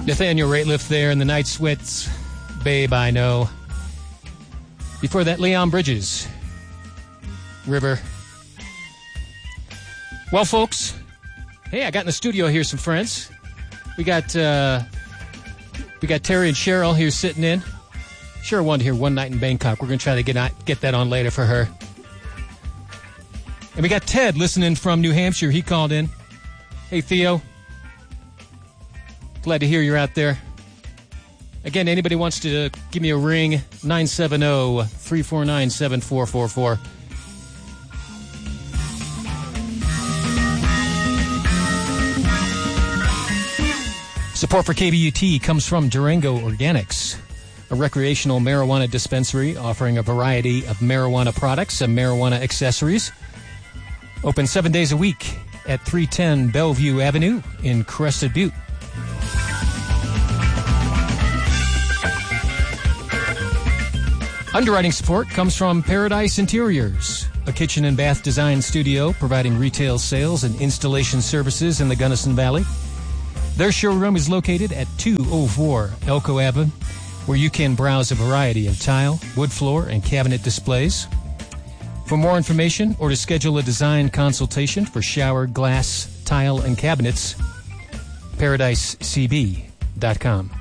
Nathaniel Rateliff there in the Night Sweats, Babe I Know. Before that, Leon Bridges, River. Well, folks, hey, I got in the studio here some friends. We got Terry and Cheryl here sitting in. Cheryl wanted to hear One Night in Bangkok. We're going to try to get that on later for her. And we got Ted listening from New Hampshire. He called in. Hey, Theo. Glad to hear you're out there. Again, anybody wants to give me a ring, 970-349-7444. Support for KBUT comes from Durango Organics, a recreational marijuana dispensary offering a variety of marijuana products and marijuana accessories. Open 7 days a week at 310 Bellevue Avenue in Crested Butte. Underwriting support comes from Paradise Interiors, a kitchen and bath design studio providing retail sales and installation services in the Gunnison Valley. Their showroom is located at 204 Elko Avenue, where you can browse a variety of tile, wood floor, and cabinet displays. For more information or to schedule a design consultation for shower, glass, tile, and cabinets, ParadiseCB.com.